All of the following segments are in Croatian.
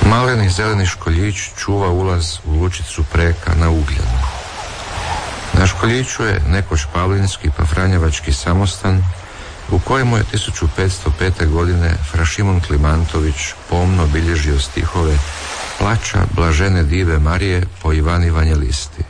Maleni zeleni školjić čuva ulaz u lučicu Preka na Ugljanu. Na školjiću je nekoć pavlinski pa franjevački samostan u kojemu je 1505. godine fra Šimun Klimantović pomno bilježio stihove plača blažene dive Marije po Ivani Evanjelisti.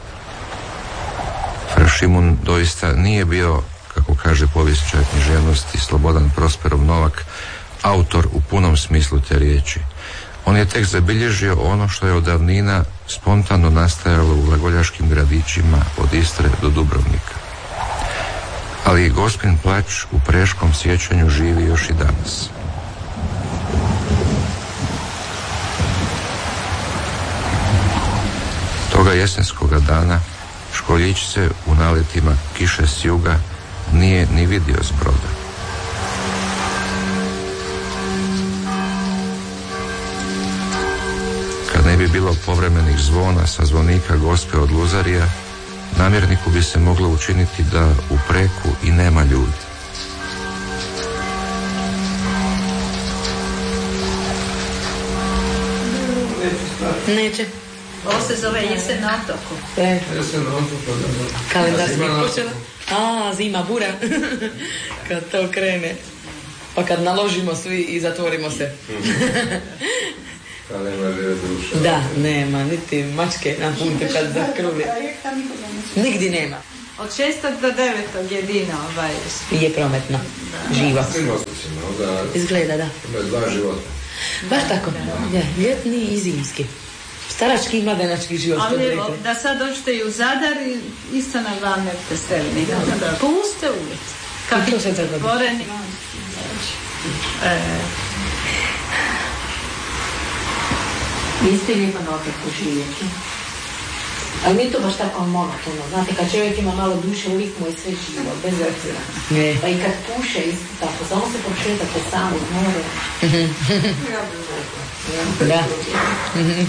Fra Šimun doista nije bio, kako kaže povjesničar književnosti Slobodan Prosperov Novak, autor u punom smislu te riječi. On je tek zabilježio ono što je od davnina spontano nastajalo u glagoljaškim gradićima od Istre do Dubrovnika. Ali Gospin plać u Preškom sjećanju živi još i danas. Toga jesenskoga dana školjić se u naletima kiše s juga nije ni vidio s broda. Kad ne bi bilo povremenih zvona sa zvonika Gospe od Luzarija, namjerniku bi se moglo učiniti da u Preku i nema ljudi. Neće. Ovo se zove Jesen na otoku. Jesen na otoku, da. Kalendar se počela. A, zima, bura. Kad to krene. Pa kad naložimo svi i zatvorimo se. Kad nema žive duše. Da, nema, niti mačke na puntu kad zakruli. Nigdje nema. Od 6. do 9. jedino Je prometno, živo. Svim ostacima, onda Izgleda, da. ima dva života. Baš tako, ja, ljetni i zimski. Starački i mladenački život. Ali evo, da sad dođete i u Zadar i isto na glavne pestelni. Puste ulice. Kako se to dođe? Voreni. Niste lijepo na otoku živjeti. Ali mi to baš tako monotono. Znate, kad čovjek ima malo duše, uvijek mu je sve živo, bez obzira. Ne. Pa i kad puše, isto tako. Samo se prošetate sami uz more. Da.